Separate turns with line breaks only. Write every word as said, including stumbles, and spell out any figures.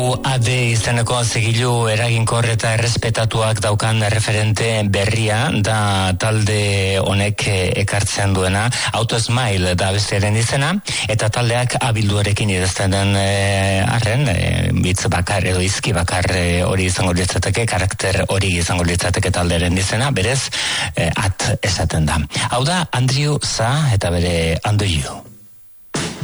A D izeneko zigilu eraginkor eta errespetatuak daukan referente berria da talde honek ekartzen duena. Autosmile da bestearen izena, eta taldeak abilduarekin idazten den arren, hitz bakar edo izki bakar hori izango litzateke, karakter hori izango litzateke taldearen izena, berez at esaten da. Hau da Andrew Sa eta bere Under You.